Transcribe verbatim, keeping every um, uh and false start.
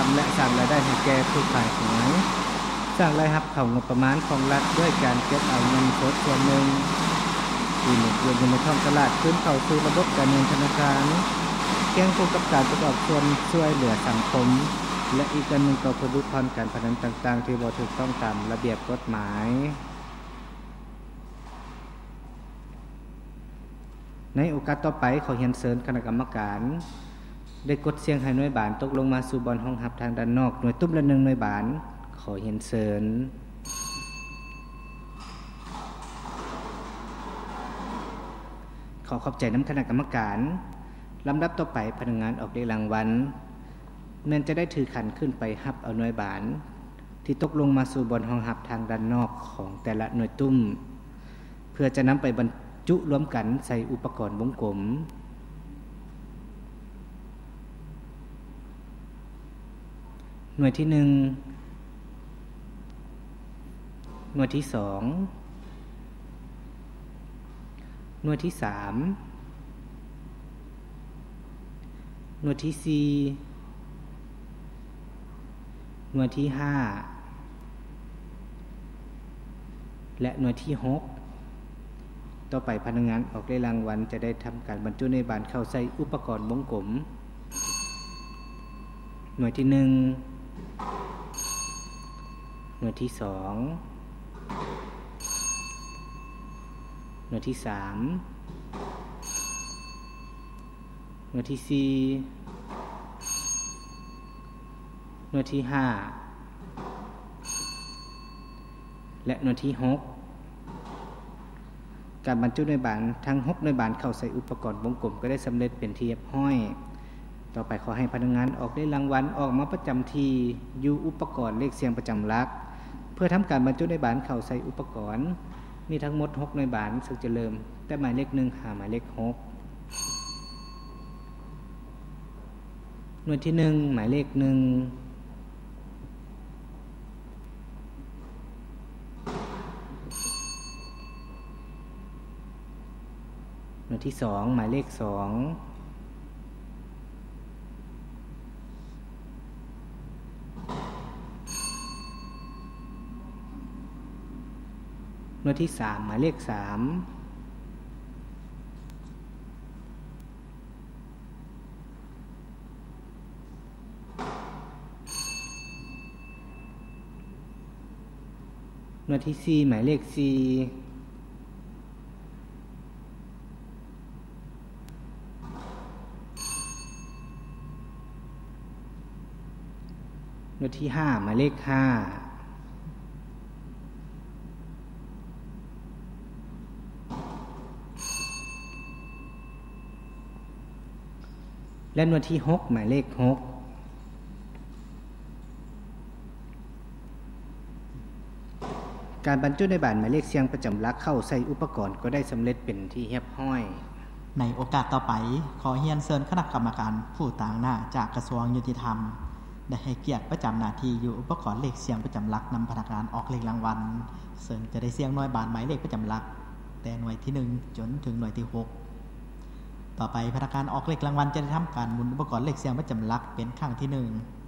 ำและสร้างรายได้ให้แก่ผู้ขายหวยสร้างรายรับเข้างบประมาณของรัฐด้วยการเก็บเอาเงินสดส่วนหนึ่งที่หมุนเวียนอยู่ในท้องตลาดคืนเข้าสู่ระบบการเงินธนาคารเคียงคู่กับการประกอบส่วนช่วยเหลือสังคมและอีกอันหนึ่งก็เพื่อลดทอนการพนันต่างๆที่บ่ถูกต้องตามระเบียบกฎหมายในโอกาสต่อไปขอเรียนเชิญคณะกรรมการได้กดเสียงให้หน่วยบานตกลงมาสู่บ่อนห้องรับทางด้านนอกหน่วยตุ้มละหนึ่งหน่วยบานขอเรียนเชิญขอขอบใจนำคณะกรรมการลำดับต่อไปพนักงานออกได้รางวัลแม้นจะได้ถือขันขึ้นไปรับเอาหน่วยบานที่ตกลงมาสู่บ่อนห้องรับทางด้านนอกของแต่ละหน่วยตุ้มเพื่อจะนำไปบรรจุรวมกันใส่อุปกรณ์วงกลมหน่วยที่หนึ่งหน่วยที่สองหน่วยที่สามหน่วยที่สี่หน่วยที่ห้าและหน่วยที่หกต่อไปพนักงานออกได้รางวัลจะได้ทำการบรรจุในบานเข้าใส่อุปกรณ์วงกลมหน่วยที่หนึ่งหน่วยที่สองหน่วยที่สามหน่วยที่สี่หน่วยที่ห้าและหน่วยที่หกการบรรจุในบานทั้งหกในบานเข้าใส่อุปกรณ์วงกลมก็ได้สำเร็จเป็นที่เรียบร้อยต่อไปขอให้พนักงานออกได้รางวัลออกมาประจำที่อยู่อุปกรณ์เลขเสียงประจำหลักเพื่อทำการบรรจุในบานเข้าใส่อุปกรณ์มีทั้งหมดหกในบานซึ่งจะเริ่มแต่หมายเลขหนึ่งหาหมายเลขหกหน่วยที่หนึ่งหมายเลขหนึ่งหน่วยที่สองหมายเลขสองหน่วยที่สามหมายเลขสามหน่วยที่สี่หมายเลขสี่หน่วยที่ห้าหมายเลขห้าและหน่วยที่หกหมายเลขหกการบรรจุในบานหมายเลขเสียงประจำหลักเข้าใส่อุปกรณ์ก็ได้สำเร็จเป็นที่เรียบร้อยในโอกาสต่อไปขอเรียนเชิญคณะกรรมการผู้ต่างหน้าจากกระทรวงยุติธรรมได้ให้เกียรติประจำหน้าที่อยู่อุปกรณ์เลขเสียงประจำหลักนำพนักงานออกเลขรางวัลเชิญจะได้เสียงหน่วยบานหมายเลขประจำหลักแต่หน่วยที่หนึ่งจนถึงหน่วยที่หกต่อไปพนักงานออกเลขรางวัลจะได้ทำการหมุนอุปกรณ์เลขเสียงประจำหลักเป็นครั้งที่หนึ่ง